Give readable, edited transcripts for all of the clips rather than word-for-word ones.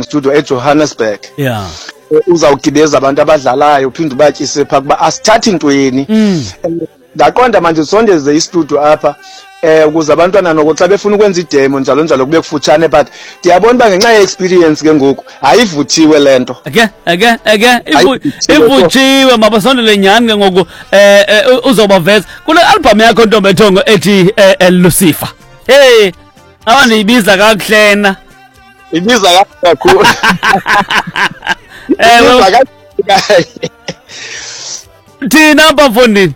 recording studio eJohannesburg. Yeah. Uzawugibeza abantu abadlalayo uphinde ubatyise pha kuba asithathi intweni. Ndaqonda manje sondeze istudio apha ukuze abantwana noko xa befuna ukwenza idemo njalo njalo kube kufutshane but ndiyabona uba ngenxa ye-experience ke ngoku ayivuthiwe le nto. Ivuthiwe mabasondele nyhani ke ngoku uzobaveza kule album yakho Ntombethongo ethi Lucifer. Hey abandiyibiza kakuhlena. Ibiza kakhulu. Thina bafondini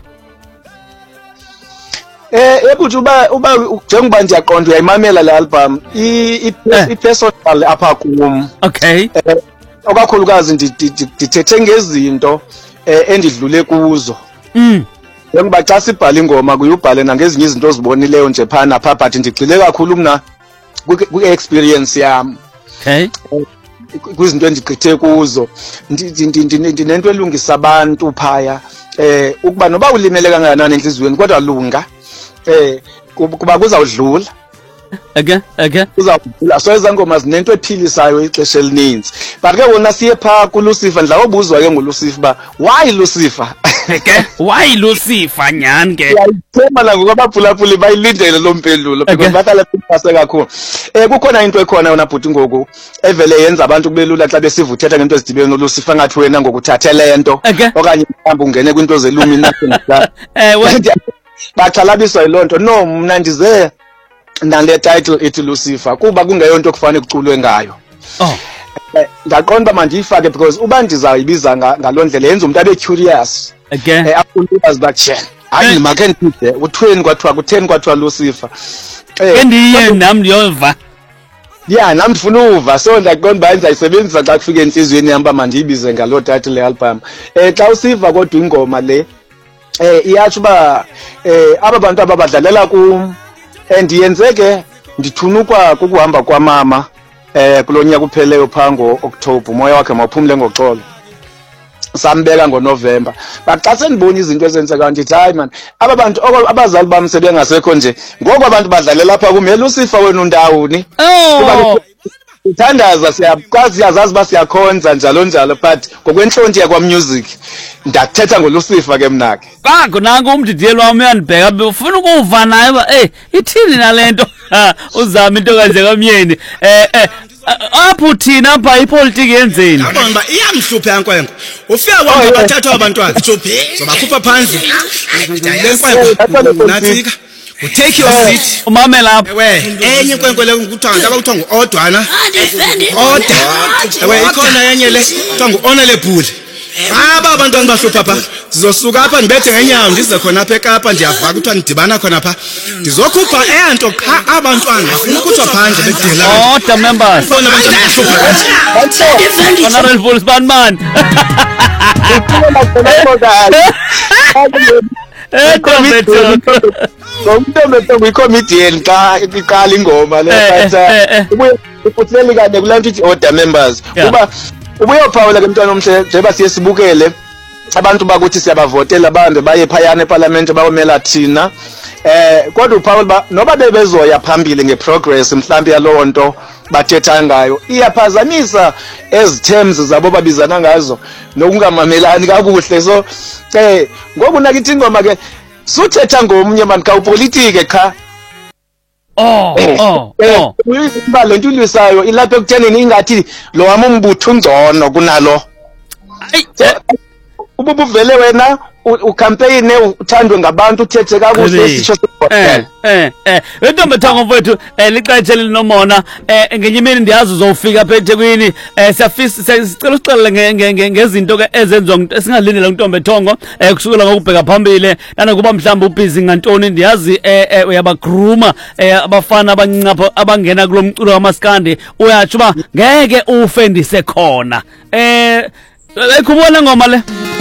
ebuthi uba njengoba ndiyaqonda uyayimamela le album i-personal apha kum. Okay. Okakhulukazi ndithethe ngezinto endidlule kuzo. Njengoba xa sibhala ingoma kuyubhale nangezinye izinto ozibonileyo nje phana napha but ndigxile kakhulu mna kwi-experience yam. Okay. Kwizinto endigqithe kuzo ndinento elungisa abantu phaya ukuba noba ulimele kangakanani enhliziyweni kodwa lunga kuba kuzawudlula kuzawudlula so ezangoma zinento ephilisayo ixesha elininzi but ke wona siye phaa kuLucifer ndla obuzwa ke nguLucifer ba why Lucifer why Lucifer nyhani ke yayithemba la ngobaphulaphuli bayilindele lo mpendulo because bahlala phase kakhulu. Kukhona into ekhona yona bhuti ngoku evele yenza abantu kube lula xa besivuthetha ngento ezidibene noLucifer ngathi wena ngokuthathe lento okanye mhlawumbe ungene kwinto zelluminati baxhalabiswa yiloo nto. No, mna ndize nale title ethi Lucifer kuba kungeyonto kufanele kuculwe ngayo. Ndaqonda mandiyifake because uba ndizawuyibiza ngaloo ndlela yenza umuntu abe curious afuna ukwazi uba tshe hayi makhe ndide uthweni kwathiwa kutheni kwathiwa Lucifer endiye nam ndiyova nam ndifuna uva so ndaqonda uba ndizayisebenzisa xa kufika entliziyweni yam uba mandiyibize ngaloo title le-album. Xa usiva kodwa ingoma le iyatsho uba aba bantu ababadlalela kum ndiyenze ke ndithunukwa kukuhamba kwamama kulo nyaka upheleyo phaa ngo-Okthobha umoya wakhe mawuphumle ngoxolo sambeka ngoNovemba. But xa sendibona izinto ezenzekayo ndithi hayi man aba bantu abazali bam sebengasekho nje ngoko abantu badlalela apha kum Lucifer wenu ndawuni uthandaza siyazazi uba siyakhonza njalo njalo but ngokwentlonti yakwamusic ndakuthetha ngoLucifer ke mna ke nanku umdidiyeli wam uyandibheka ufuna ukuva naye uba ithini nale nto uzama into kanje kamyeni apho thina apha ipolitiki yenzeni abona iyamhlupha yankwenkwe ufika kwami bathatha abantwana zobakhupha phandle lenkwenkwe nathika utake your seat umame lapha enye inkwenkwe le kuthiwa abakuthiwa ngu-Odwana ikhona enye le kuthiwa ngu-Honorable. Aba abantwana bahlupha pha sizosuka apha ndibethe ngenyawo ndize khona apha eKapa ndiyava kuthiwa ndidibana khona pha ndizokhupha ento qha abantwana bafuna ukuthwa phandle bedela order members Honorable Spanman Ntombethongo uyicomedian xa iqala ingoma le ubuye kanye kula nto ithi order members kuba ubuyophawula ke mntwana omhle njengoba siye sibukele abantu bakuthi siyabavotela bahambe baye phayana eParliament bayomela thina kodwa uPaul noba bebezoya phambili ngeprogress mhlawumbe yaloo nto bathetha ngayo iyaphazamisa eziterms zabo babizana ngazo nokungamamelani kakuhle so ngoku nakithi ingoma ke suthetha ngomnye manje kawupolitike cha uyiba lento ulwisayo ilapha ekuthenini ingathi lo wami umbutho ungcono kunalo ubuvele wena ucampaign uthandwe ngabantu uthethe kakuhle sisho Ntombethongo mfowethu lixesha linomona ngenye imini ndiyazi uzofika apha eThekwini sicela usixelele ngezinto ke ezenziwa singalindela uNtombethongo kusukela ngokubheka phambili nanokuba mhlawumbe ubhizi ngantoni ndiyazi uyabagruma abafana abancapha abangena kulo mculo kamaskandi uyatsho uba ngeke ufe ndisekhona ayikubona ngoma le